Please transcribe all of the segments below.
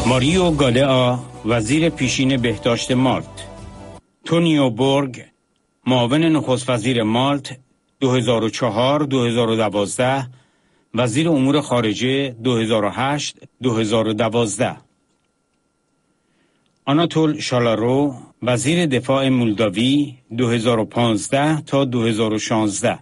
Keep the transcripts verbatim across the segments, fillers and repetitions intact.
ماریو گالئا وزیر پیشین بهداشت مالت. تونیو بورگ معاون نخست وزیر مالت دو هزار و چهار تا دو هزار و دوازده، وزیر امور خارجه دو هزار و هشت تا دو هزار و دوازده. آناتول شالارو وزیر دفاع مولداوی دو هزار و پانزده تا دو هزار و شانزده.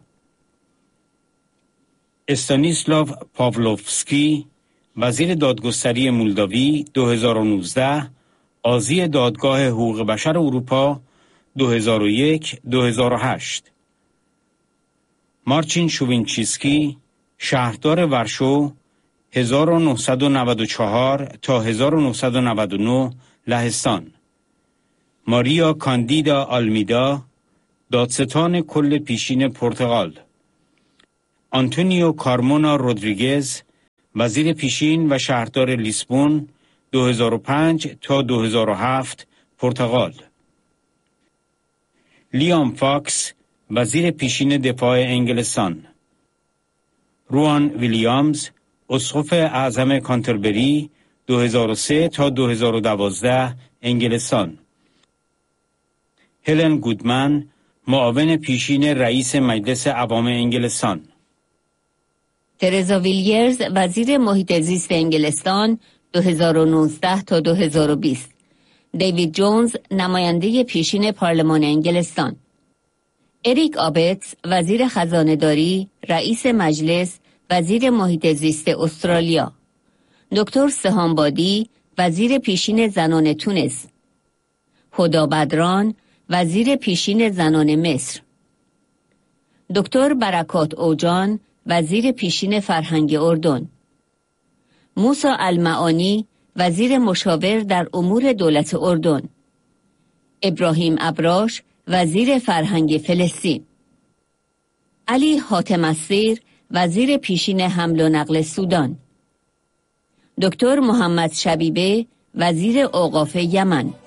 استانیسلاو پاولوفسکی وزیر دادگستری مولداوی دو هزار و نوزده، قاضی دادگاه حقوق بشر اروپا دو هزار و یک تا دو هزار و هشت. مارچین شوینچیسکی شهردار ورشو هزار و نهصد و نود و چهار تا هزار و نهصد و نود و نه لهستان. ماریا کاندیدا آلمیدا دادستان کل پیشین پرتغال. آنتونیو کارمونا رودریگز وزیر پیشین و شهردار لیسبون دو هزار و پنج تا دو هزار و هفت پرتغال. لیام فاکس وزیر پیشین دفاع انگلستان. روان ویلیامز اسقف اعظم کانتربری دو هزار و سه تا دو هزار و دوازده انگلستان. هلن گودمن معاون پیشین رئیس مجلس عوام انگلستان. ترزا ویلیرز وزیر محیط زیست انگلستان دو هزار و نوزده تا دو هزار و بیست. دیوید جونز نماینده پیشین پارلمان انگلستان. اریک آبتس وزیر خزانه‌داری، رئیس مجلس، وزیر محیط زیست استرالیا. دکتر سهام بادی وزیر پیشین زنان تونس. هدا بدران وزیر پیشین زنان مصر. دکتر برکات اوجان وزیر پیشین فرهنگ اردن. موسی المعانی وزیر مشاور در امور دولت اردن. ابراهیم ابراش وزیر فرهنگ فلسطین. علی حاتم السیر وزیر پیشین حمل و نقل سودان. دکتر محمد شبیبه وزیر اوقاف یمن.